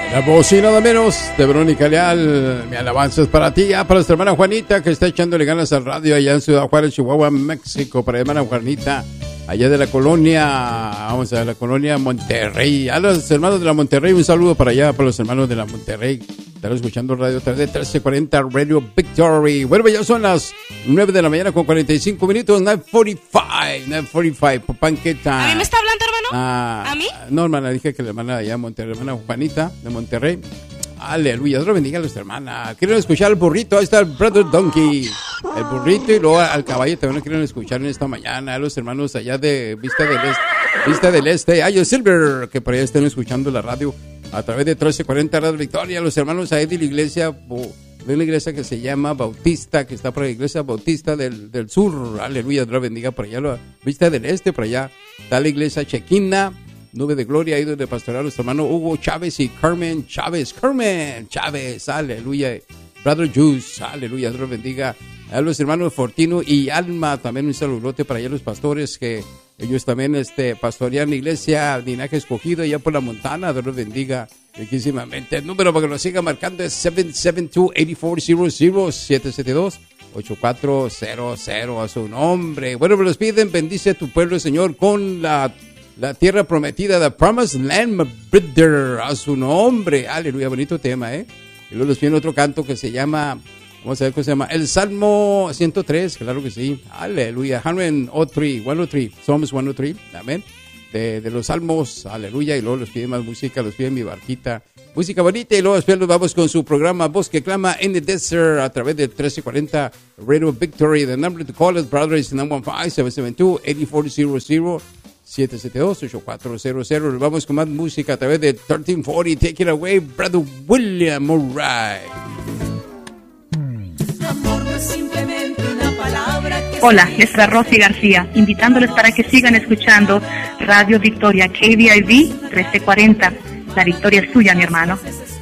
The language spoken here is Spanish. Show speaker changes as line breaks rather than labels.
La voz y nada menos de Verónica Leal. Mi alabanza es para ti, para nuestra hermana Juanita, que está echándole ganas al radio allá en Ciudad Juárez, Chihuahua, México. Para hermana Juanita, allá de la colonia, vamos a ver, la colonia Monterrey. A los hermanos de la Monterrey, un saludo para allá, para los hermanos de la Monterrey. Están escuchando radio a través de 1340 Radio Victory. Bueno, ya son las 9 de la mañana con 45 minutos, 9:45, Popanque Time.
¿A mí me está hablando, hermano? ¿A mí?
No, hermana, dije que la hermana allá Monterrey, hermana Juanita de Monterrey. Aleluya, Dios lo bendiga a nuestra hermana. Quieren escuchar al burrito, ahí está el Brother Donkey. El burrito y luego al caballo también lo quieren escuchar en esta mañana. A los hermanos allá de Vista del Este. Ay, Silver, que por allá estén escuchando la radio a través de 1340 Radio Victoria. Los hermanos ahí de la iglesia, de una iglesia que se llama Bautista, que está por la iglesia Bautista del Sur. Aleluya, Dios lo bendiga por allá, Vista del Este, por allá está la iglesia Chequina, Nube de Gloria, ahí donde pastorear nuestro hermano Hugo Chávez y Carmen Chávez, aleluya, Brother Juice, aleluya, Dios lo bendiga a los hermanos Fortino y Alma, también un saludote para allá los pastores que ellos también pastorean la iglesia Linaje Escogido allá por la Montana. Dios los bendiga riquísimamente. El número para que lo siga marcando es 772-8400, 772-8400 a su nombre. Bueno, me los piden, bendice a tu pueblo, Señor, con la tierra prometida, the promised land, my brother, a su nombre. Aleluya, bonito tema, Y luego les piden otro canto que se llama, vamos a ver cómo se llama, el Salmo 103, claro que sí. Aleluya, 103, Psalms 103, amén. De los Salmos, aleluya. Y luego les piden más música, los piden mi barquita, música bonita. Y luego después nos vamos con su programa Voz que Clama in the Desert a través de 1340 Radio Victory. The number to call is, brothers, 915-772-8400. 772-8400. Nos vamos con más música a través de 1340. Take it away, Brother William Murray.
Hola, es la Rosy García, invitándoles para que sigan escuchando Radio Victoria KVIV 1340. La victoria es tuya, mi hermano.